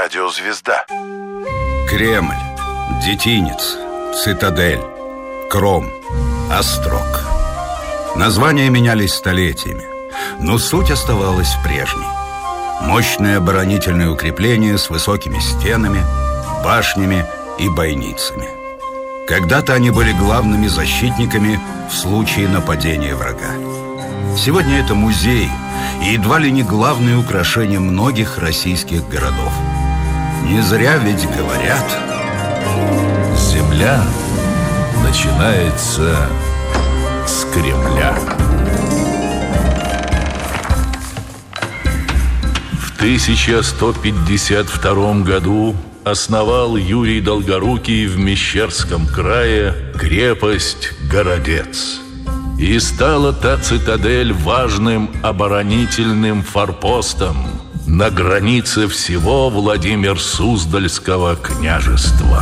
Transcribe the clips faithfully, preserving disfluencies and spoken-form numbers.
Радиозвезда. Кремль, Детинец, Цитадель, Кром, Острог. Названия менялись столетиями, но суть оставалась прежней. Мощное оборонительное укрепление с высокими стенами, башнями и бойницами. Когда-то они были главными защитниками в случае нападения врага. Сегодня это музей и едва ли не главное украшение многих российских городов. Не зря ведь говорят: земля начинается с Кремля. В тысяча сто пятьдесят втором году основал Юрий Долгорукий в Мещерском крае крепость Городец. И стала та цитадель важным оборонительным форпостом на границе всего Владимир-Суздальского княжества.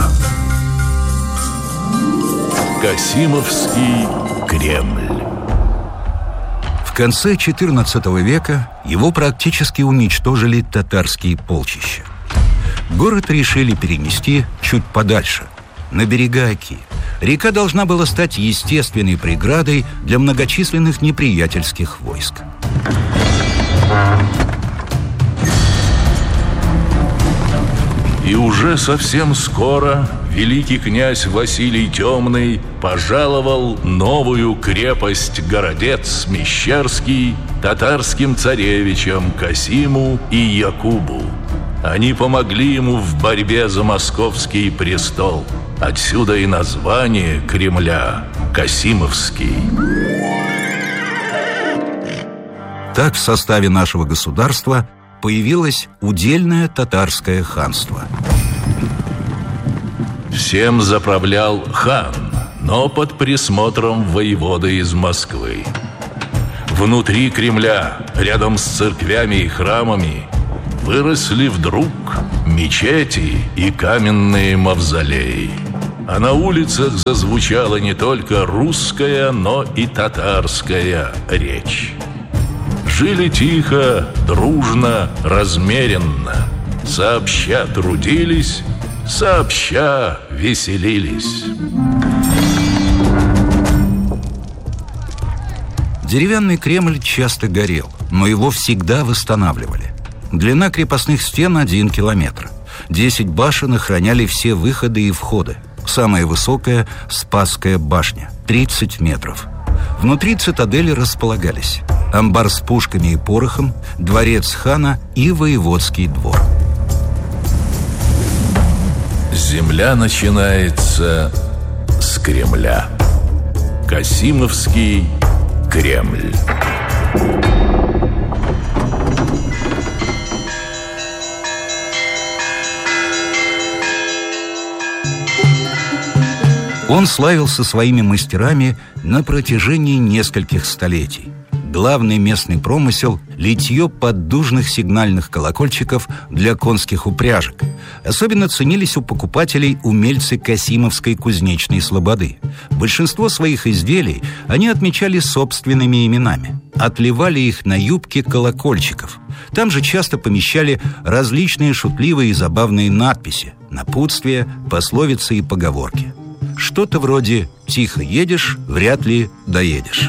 Касимовский Кремль. В конце четырнадцатого века его практически уничтожили татарские полчища. Город решили перенести чуть подальше, на берега Оки. Река должна была стать естественной преградой для многочисленных неприятельских войск. И уже совсем скоро великий князь Василий Темный пожаловал новую крепость Городец Мещерский татарским царевичам Касиму и Якубу. Они помогли ему в борьбе за московский престол. Отсюда и название Кремля – Касимовский. Так в составе нашего государства появилось удельное татарское ханство. Всем заправлял хан, но под присмотром воеводы из Москвы. Внутри Кремля, рядом с церквями и храмами, выросли вдруг мечети и каменные мавзолеи. А на улицах зазвучала не только русская, но и татарская речь. Жили тихо, дружно, размеренно. Сообща трудились, сообща веселились. Деревянный Кремль часто горел, но его всегда восстанавливали. Длина крепостных стен один километр. Десять башен охраняли все выходы и входы. Самая высокая – Спасская башня, тридцать метров. Внутри цитадели располагались амбар с пушками и порохом, дворец хана и воеводский двор. Земля начинается с Кремля. Касимовский Кремль. Он славился своими мастерами на протяжении нескольких столетий. Главный местный промысел – литье поддужных сигнальных колокольчиков для конских упряжек. Особенно ценились у покупателей умельцы Касимовской кузнечной слободы. Большинство своих изделий они отмечали собственными именами. Отливали их на юбки колокольчиков. Там же часто помещали различные шутливые и забавные надписи, напутствия, пословицы и поговорки. Что-то вроде «тихо едешь, вряд ли доедешь».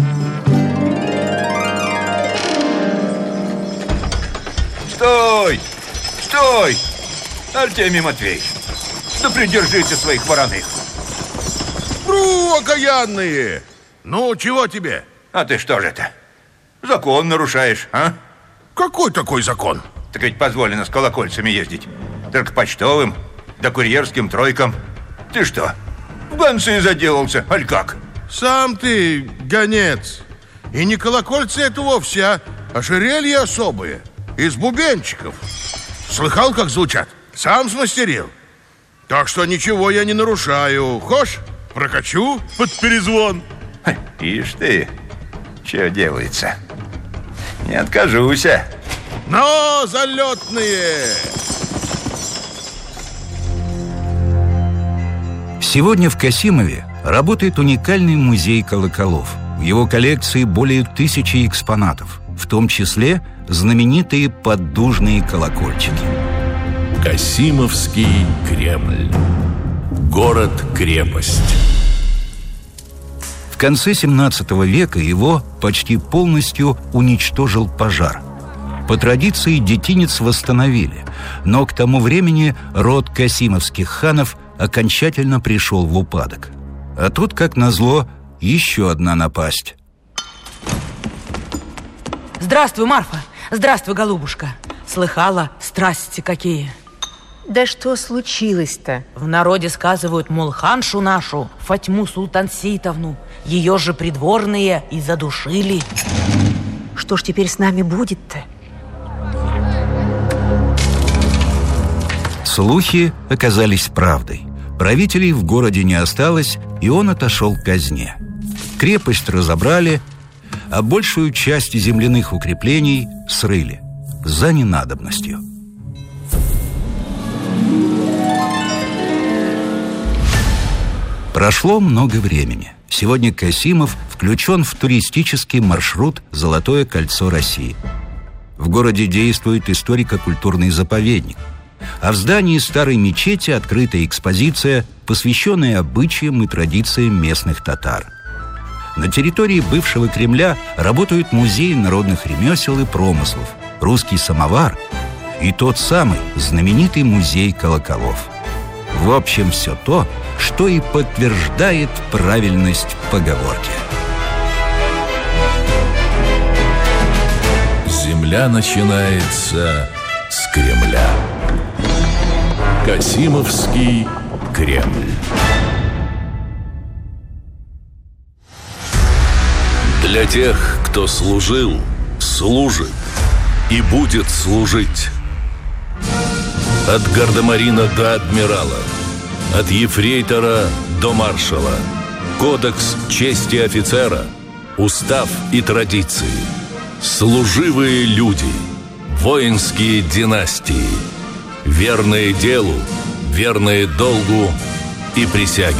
Стой! Стой! Артемий Матвеевич, да придержите своих вороных. Бру, окаянные! Ну, чего тебе? А ты что же это? Закон нарушаешь, а? Какой такой закон? Так ведь позволено с колокольцами ездить. Только почтовым, да курьерским тройкам. Ты что, в гонцы заделался, аль как? Сам ты гонец. И не колокольцы это вовсе, а ожерелья особые. Из бубенчиков. Слыхал, как звучат? Сам смастерил. Так что ничего я не нарушаю. Хошь, прокачу под перезвон. Ишь ты, что делается? Не откажусь. Но залетные! Сегодня в Касимове работает уникальный музей колоколов. В его коллекции более тысячи экспонатов, в том числе знаменитые поддужные колокольчики. Касимовский Кремль. Город-крепость. В конце семнадцатого века его почти полностью уничтожил пожар. По традиции детинец восстановили, но к тому времени род касимовских ханов окончательно пришел в упадок. А тут, как назло, еще одна напасть. Здравствуй, Марфа. Здравствуй, голубушка. Слыхала, страсти какие. Да что случилось-то? В народе сказывают, мол, ханшу нашу, Фатьму Султансеитовну, ее же придворные и задушили. Что ж теперь с нами будет-то? Слухи оказались правдой. Правителей в городе не осталось, и он отошел к казне. Крепость разобрали, а большую часть земляных укреплений срыли за ненадобностью. Прошло много времени. Сегодня Касимов включен в туристический маршрут «Золотое кольцо России». В городе действует историко-культурный заповедник, а в здании старой мечети открыта экспозиция, посвященная обычаям и традициям местных татар. На территории бывшего Кремля работают музеи народных ремесел и промыслов, русский самовар и тот самый знаменитый музей колоколов. В общем, все то, что и подтверждает правильность поговорки. Земля начинается с Кремля. Касимовский Кремль. Для тех, кто служил, служит и будет служить. От гардемарина до адмирала, от ефрейтора до маршала. Кодекс чести офицера, устав и традиции. Служивые люди, воинские династии, верные делу, верные долгу и присяге.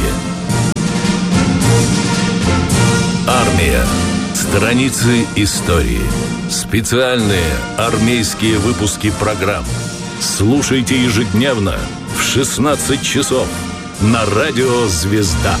Армия. Страницы истории. Специальные армейские выпуски программ. Слушайте ежедневно в шестнадцать часов на радио «Звезда».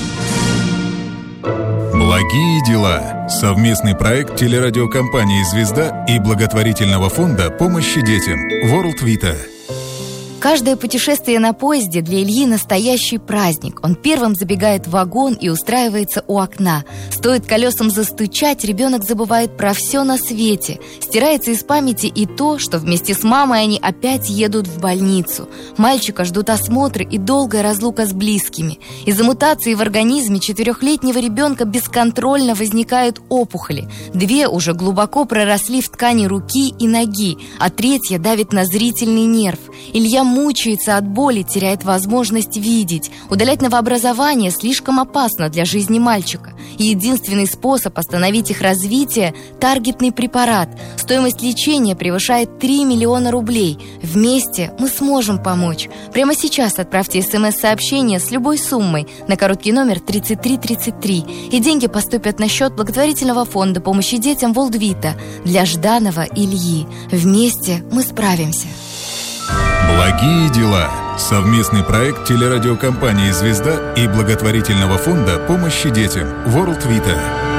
Благие дела. Совместный проект телерадиокомпании «Звезда» и благотворительного фонда помощи детям World Vita. Каждое путешествие на поезде для Ильи настоящий праздник. Он первым забегает в вагон и устраивается у окна. Стоит колесам застучать, ребенок забывает про все на свете. Стирается из памяти и то, что вместе с мамой они опять едут в больницу. Мальчика ждут осмотры и долгая разлука с близкими. Из-за мутации в организме четырехлетнего ребенка бесконтрольно возникают опухоли. Две уже глубоко проросли в ткани руки и ноги, а третья давит на зрительный нерв. Илья мучается от боли, теряет возможность видеть. Удалять новообразование слишком опасно для жизни мальчика. И единственный способ остановить их развитие – таргетный препарат. Стоимость лечения превышает три миллиона рублей. Вместе мы сможем помочь. Прямо сейчас отправьте смс-сообщение с любой суммой на короткий номер тридцать три тридцать три, и деньги поступят на счет благотворительного фонда помощи детям World Vita для Жданова Ильи. Вместе мы справимся. Благие дела. Совместный проект телерадиокомпании «Звезда» и благотворительного фонда помощи детям World Vita.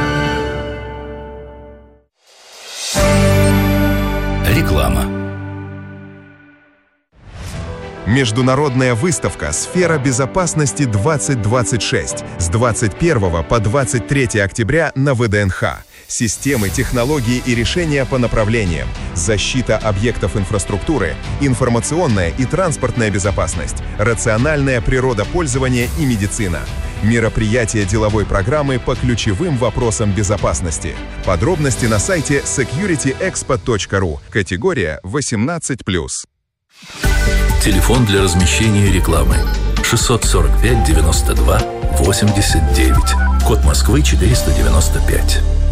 Реклама. Международная выставка «Сфера безопасности двадцать двадцать шесть» с двадцать первого по двадцать третье октября на вэ дэ эн ха. Системы, технологии и решения по направлениям, защита объектов инфраструктуры, информационная и транспортная безопасность, рациональное природопользование и медицина. Мероприятие деловой программы по ключевым вопросам безопасности. Подробности на сайте секьюрити экспо точка ру. Категория восемнадцать плюс. Телефон для размещения рекламы шестьсот сорок пять девяносто два восемьдесят девять. Код Москвы четыреста девяносто пять.